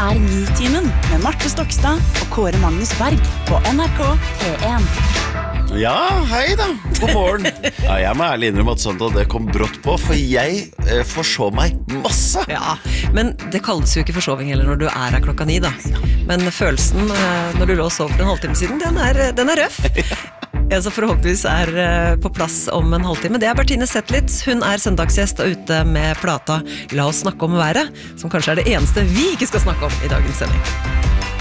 Nitimen med Marte Stokstad og Kåre Magnus Berg på NRK P1. Ja, hei da, god morgen. Ja, jeg må ærlig innrømme at søndag det kom brått på, for jeg forså meg masse. Ja, men det kalles jo ikke forsoving heller når du her klokka 9 da. Men følelsen når du lå og sov for en halvtime siden, den røff. En som forhåpentligvis på plass om en halvtime, det Bertine Zetlitz. Hun søndagsgjest og ute med plata La oss snakke om været, som kanskje det eneste vi ikke skal snakke om i dagens sending.